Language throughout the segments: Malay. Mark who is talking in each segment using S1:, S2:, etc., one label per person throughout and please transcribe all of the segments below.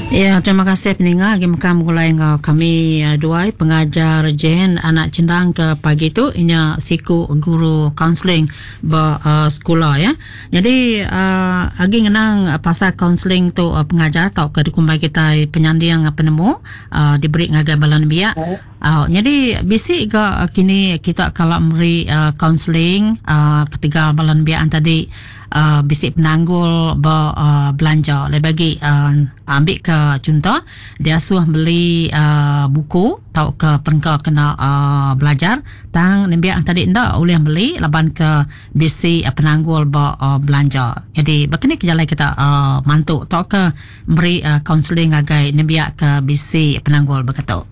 S1: Ya, terima kasih pendengar. Gimana mulai kami dua pengajar Jen anak cendang ke pagi tu inya siku guru kaunseling sekolah ya. Jadi agi ngenang pasal kaunseling tu pengajar tau ke dukumbai kita penyandang penemu diberi ngagai balan biak. Jadi bisi ke kini kita kalau memberi kaunseling ketiga balan biak tadi bisi penanggul belanja lebih bagi ambil ke contoh dia suah beli buku tau ke perengkau kena belajar tang nembiak tadi ndak boleh beli laban ke bisi penanggul belanja. Jadi begini kejalan kita mantuk tau ke beri kaunseling agai nembiak ke bisi penanggul begitu.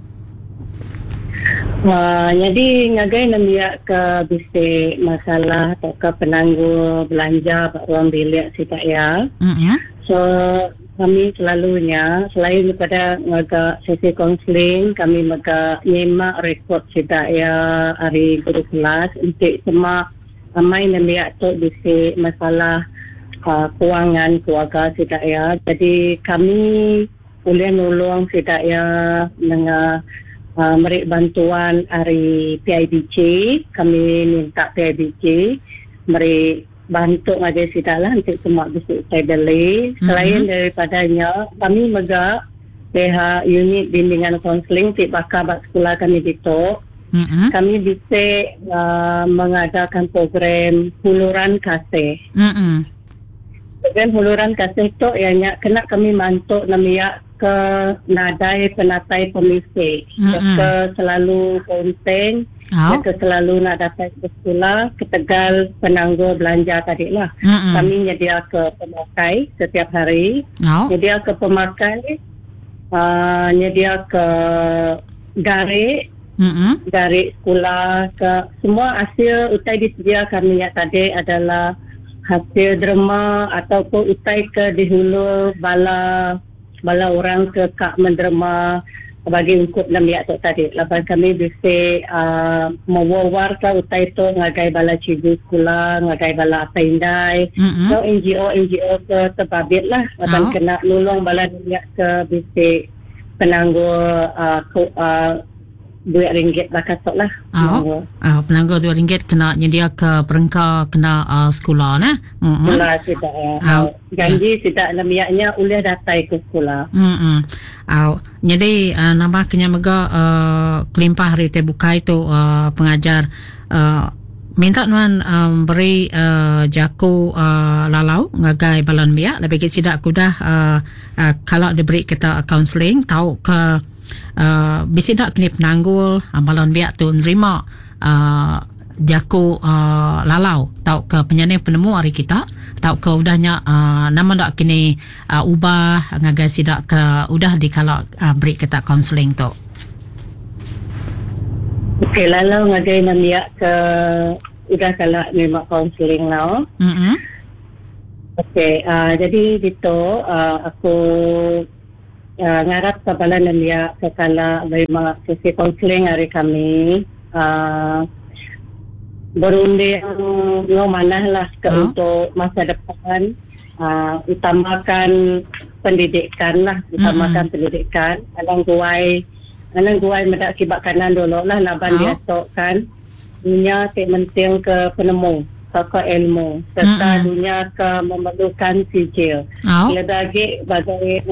S2: Jadi ngagai nambiak ke bisi masalah atau ke penanggul belanja ruang bilik si tak ya. So kami selalunya selain daripada ngaga sesi kaunseling, kami maga nyemak rekod si tak ya hari guru kelas untuk semak ramai nambiak tu bisi masalah kewangan keluarga si tak ya. Jadi kami boleh nolong si tak ya dengan beri bantuan dari PIBJ. Kami minta PIBJ beri bantu ngaji sidalah untuk semua bisik saya beli. Selain daripadanya, kami mega pihak unit bimbingan konseling di bakal sekolah kami itu. Kami bisa mengadakan program huluran kasih. Program huluran kasih itu ianya kena kami mantuk namanya ke nadai penatai pemisi. Ke selalu konten, ke selalu nak dapat ke sekolah, ke Tegal penanggul belanja tadi lah. Kami nyedia ke pemakai setiap hari. Nyedia ke pemakai, nyedia ke garik, garik sekolah, ke semua hasil utai disedia kami yang tadi adalah hasil derma ataupun utai ke dihulu bala orang ke kak menderma bagi untuk nambiak tu tadi. Lepas kami bisa mewawarkan utai tu ngagai bala cikgu sekolah, ngagai bala apa indai. So NGO ke terbabit lah. Lepas kena nulung bala nambiak ke bisa penanggul RM2 bakasok lah.
S1: Penanggul RM2 kena nyedia ke perengkau kena sekolah nah.
S2: Sekolah tidak janji tidak nambiaknya boleh datai ke sekolah.
S1: Jadi nama kenya mega kelimpah hari terbuka itu pengajar minta nuan beri jaku lalau ngagai balon biak lebih tidak kudah kalau diberi kita kaunseling tahu ke bisa tak kena penanggul balon biak tu nerima jaku lalau tahu ke penyandang penemu hari kita tahu ke udahnya nama tak kena ubah ngagai sidak ke udah di kalau beri kita kaunseling tu.
S2: Okey, lalu ngagai nambiak ke udah kalau memang kaunseling now. Okey, jadi itu aku ngarap kabalan nambiak sekala memang sesi kaunseling hari kami berunding manah lah ke untuk masa depan, utamakan pendidikan lah, pendidikan. Alang guai medak kibak kanan dulu lah laban dia tok kan dunia tak penting ke penemu ke ilmu serta dunia ke memerlukan sijil lebih bagai